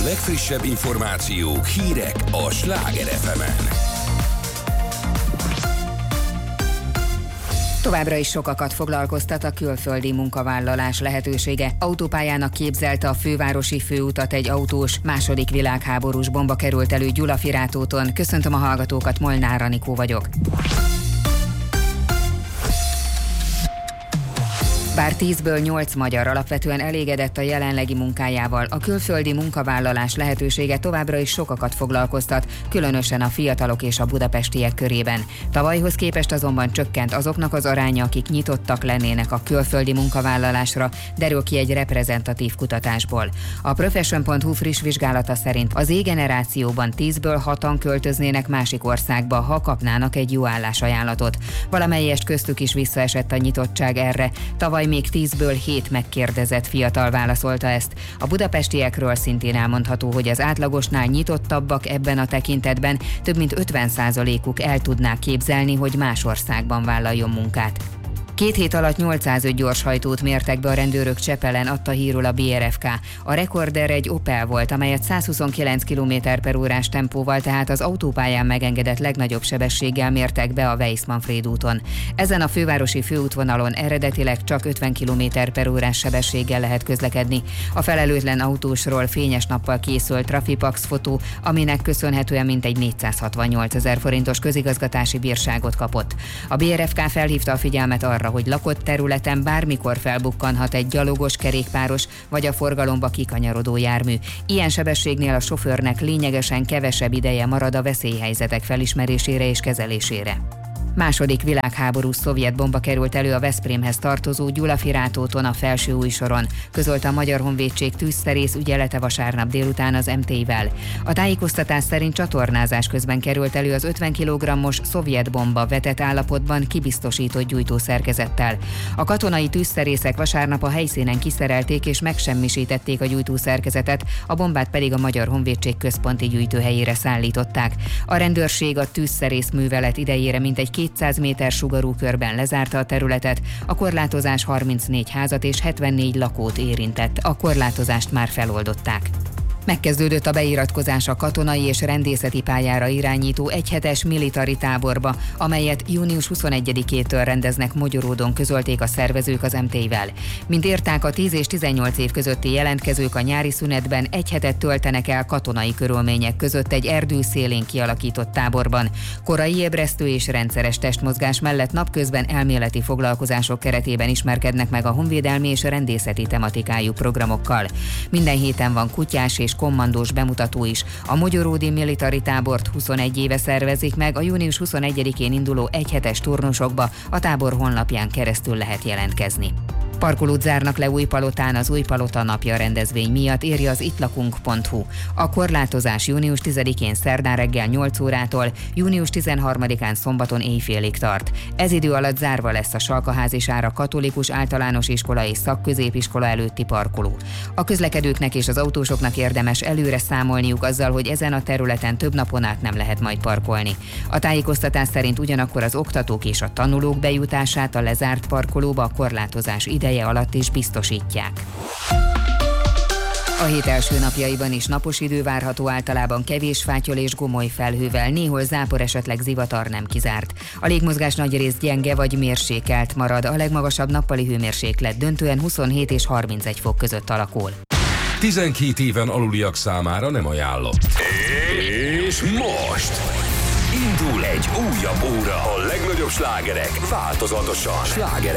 legfrissebb információk, hírek a Sláger FM-en. Továbbra is sokakat foglalkoztat a külföldi munkavállalás lehetősége. Autópályának képzelte a fővárosi főutat egy autós, második világháborús bomba került elő Gyulafirátóton. Köszöntöm a hallgatókat, Molnár Anikó vagyok. Bár 10-ből 8 magyar alapvetően elégedett a jelenlegi munkájával, a külföldi munkavállalás lehetősége továbbra is sokakat foglalkoztat, különösen a fiatalok és a budapestiek körében. Tavalyhoz képest azonban csökkent azoknak az aránya, akik nyitottak lennének a külföldi munkavállalásra, derül ki egy reprezentatív kutatásból. A Profession.hu friss vizsgálata szerint az Z-generációban 10-ből 6-an költöznének másik országba, ha kapnának egy jó állásajánlatot. Valamelyest köztük is visszaesett a nyitottság erre. Tavaly még 10-ből 7 megkérdezett fiatal válaszolta ezt. A budapestiekről szintén elmondható, hogy az átlagosnál nyitottabbak ebben a tekintetben, több mint 50%-uk el tudná képzelni, hogy más országban vállaljon munkát. 2 hét alatt 805 gyorshajtót mértek be a rendőrök Csepelen, adta hírül a BRFK. A rekorder egy Opel volt, amelyet 129 km/h tempóval, tehát az autópályán megengedett legnagyobb sebességgel mértek be a Weiss-Manfréd úton. Ezen a fővárosi főútvonalon eredetileg csak 50 km/h sebességgel lehet közlekedni. A felelőtlen autósról fényes nappal készült Trafipax fotó, aminek köszönhetően mintegy 468 000 forintos közigazgatási bírságot kapott. A BRFK felhívta a figyelmet arra, hogy lakott területen bármikor felbukkanhat egy gyalogos, kerékpáros vagy a forgalomba kikanyarodó jármű. Ilyen sebességnél a sofőrnek lényegesen kevesebb ideje marad a veszélyhelyzetek felismerésére és kezelésére. Második világháborús szovjet bomba került elő a Veszprémhez tartozó Gyulafirátóton a Felsőújsoron, közölte a Magyar Honvédség tűzszerész ügyelete vasárnap délután az MT-vel. A tájékoztatás szerint csatornázás közben került elő az 50 kg-os szovjet bomba vetett állapotban kibiztosított gyújtószerkezettel. A katonai tűzszerészek vasárnap a helyszínen kiszerelték és megsemmisítették a gyújtószerkezetet, a bombát pedig a Magyar Honvédség központi gyűjtőhelyére szállították. A rendőrség a tűzszerész művelet idejére mintegy 200 méter sugarú körben lezárta a területet, a korlátozás 34 házat és 74 lakót érintett, a korlátozást már feloldották. Megkezdődött a beiratkozás a katonai és rendészeti pályára irányító egyhetes militari táborba, amelyet június 21-től rendeznek Mogyoródon, közölték a szervezők az MT-vel. Mint írták, a 10 és 18 év közötti jelentkezők a nyári szünetben egy hetet töltenek el katonai körülmények között egy erdő szélén kialakított táborban. Korai ébresztő és rendszeres testmozgás mellett napközben elméleti foglalkozások keretében ismerkednek meg a honvédelmi és rendészeti tematikájú programokkal. Minden héten van kutyás és kommandós bemutató is. A mogyoródi militari tábort 21 éve szervezik meg, a június 21-én induló egyhetes turnusokba a tábor honlapján keresztül lehet jelentkezni. Parkolót zárnak le Újpalotán az Újpalota napja rendezvény miatt, írja az ittlakunk.hu. A korlátozás június 10-én szerdán reggel 8 órától, június 13-án szombaton éjfélig tart. Ez idő alatt zárva lesz a Salkaházisára katolikus általános iskola és szakközépiskola előtti parkoló. A közlekedőknek és az autósoknak érdemes előre számolniuk azzal, hogy ezen a területen több napon át nem lehet majd parkolni. A tájékoztatás szerint ugyanakkor az oktatók és a tanulók bejutását a lezárt parkolóba a korlátozás ideje alatt is biztosítják. A hét első napjaiban is napos idő várható, általában kevés fátyol és gomoly felhővel, néhol zápor, esetleg zivatar nem kizárt. A légmozgás nagyrészt gyenge vagy mérsékelt marad, a legmagasabb nappali hőmérséklet döntően 27 és 31 fok között alakul. 12 éven aluliak számára nem ajánlott. És most indul egy újabb óra. A legnagyobb slágerek változatosan. Sláger